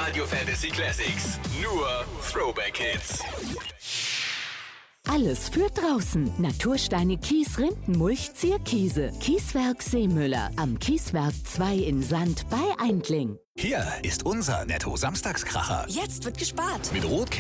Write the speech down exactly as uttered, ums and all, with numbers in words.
Radio Fantasy Classics. Nur Throwback Hits. Alles für draußen. Natursteine, Kies, Rindenmulch, Zierkiese. Kieswerk Seemüller. Am Kieswerk zwei in Sand bei Eindling. Hier ist unser Netto-Samstagskracher. Jetzt wird gespart. Mit Rot